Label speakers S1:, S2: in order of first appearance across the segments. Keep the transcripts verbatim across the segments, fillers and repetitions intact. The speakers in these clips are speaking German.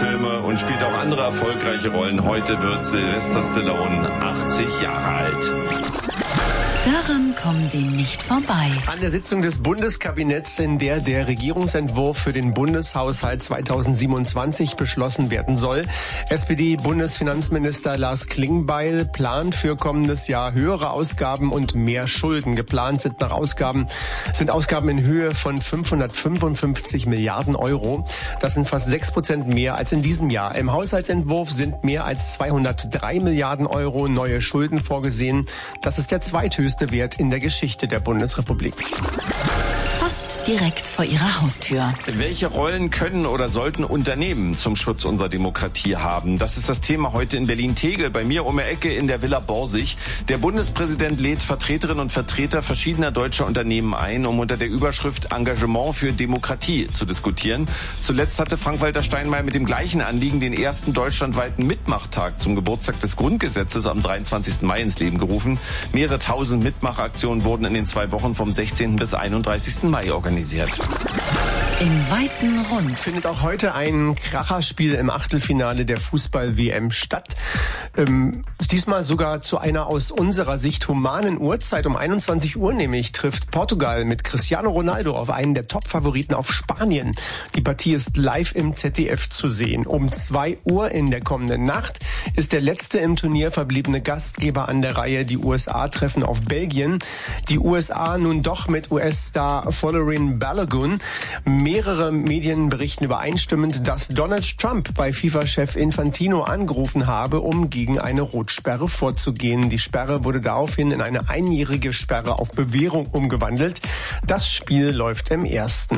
S1: Actionfilme und spielt auch andere erfolgreiche Rollen. Heute wird Sylvester Stallone achtzig Jahre alt.
S2: Daran kommen Sie nicht vorbei.
S3: An der Sitzung des Bundeskabinetts, in der der Regierungsentwurf für den Bundeshaushalt zweitausendsiebenundzwanzig beschlossen werden soll. S P D-Bundesfinanzminister Lars Klingbeil plant für kommendes Jahr höhere Ausgaben und mehr Schulden. Geplant sind nach Ausgaben, sind Ausgaben in Höhe von fünfhundertfünfundfünfzig Milliarden Euro. Das sind fast sechs Prozent mehr als in diesem Jahr. Im Haushaltsentwurf sind mehr als zweihundertdrei Milliarden Euro neue Schulden vorgesehen. Das ist der zweithöchste Wert in der Geschichte der Bundesrepublik.
S2: Fast direkt vor Ihrer Haustür.
S1: Welche Rollen können oder sollten Unternehmen zum Schutz unserer Demokratie haben? Das ist das Thema heute in Berlin-Tegel, bei mir um die Ecke in der Villa Borsig. Der Bundespräsident lädt Vertreterinnen und Vertreter verschiedener deutscher Unternehmen ein, um unter der Überschrift Engagement für Demokratie zu diskutieren. Zuletzt hatte Frank-Walter Steinmeier mit dem gleichen Anliegen den ersten deutschlandweiten Mitmachtag zum Geburtstag des Grundgesetzes am dreiundzwanzigsten Mai ins Leben gerufen. Mehrere tausend Mitmachaktionen wurden in den zwei Wochen vom sechzehnten bis einunddreißigsten Mai organisiert.
S2: Im weiten Rund
S3: findet auch heute ein Kracherspiel im Achtelfinale der Fußball-W M statt. Ähm, diesmal sogar zu einer aus unserer Sicht humanen Uhrzeit. Um einundzwanzig Uhr nämlich trifft Portugal mit Cristiano Ronaldo auf einen der Top-Favoriten auf Spanien. Die Partie ist live im Z D F zu sehen. Um zwei Uhr in der kommenden Nacht ist der letzte im Turnier verbliebene Gastgeber an der Reihe. Die U S A treffen auf Belgien. Die U S A nun doch mit U S-Star Folarin Balogun. Mehrere Medien berichten übereinstimmend, dass Donald Trump bei FIFA-Chef Infantino angerufen habe, um gegen eine Rotsperre vorzugehen. Die Sperre wurde daraufhin in eine einjährige Sperre auf Bewährung umgewandelt. Das Spiel läuft im ersten.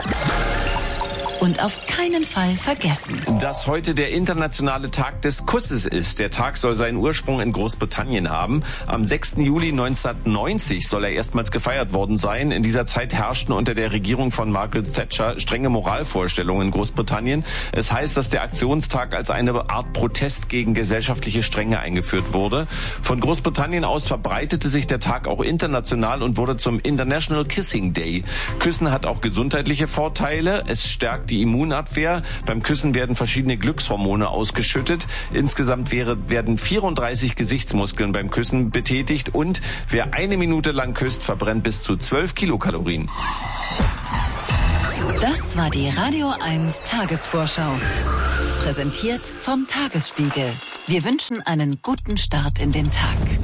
S2: Und auf keinen Fall vergessen,
S1: dass heute der internationale Tag des Kusses ist. Der Tag soll seinen Ursprung in Großbritannien haben. Am sechsten Juli neunzehnhundertneunzig soll er erstmals gefeiert worden sein. In dieser Zeit herrschten unter der Regierung von Margaret Thatcher strenge Moralvorstellungen in Großbritannien. Es heißt, dass der Aktionstag als eine Art Protest gegen gesellschaftliche Strenge eingeführt wurde. Von Großbritannien aus verbreitete sich der Tag auch international und wurde zum International Kissing Day. Küssen hat auch gesundheitliche Vorteile. Es stärkt die Immunabwehr. Beim Küssen werden verschiedene Glückshormone ausgeschüttet. Insgesamt wäre, werden vierunddreißig Gesichtsmuskeln beim Küssen betätigt und wer eine Minute lang küsst, verbrennt bis zu zwölf Kilokalorien.
S2: Das war die Radio eins Tagesvorschau. Präsentiert vom Tagesspiegel. Wir wünschen einen guten Start in den Tag.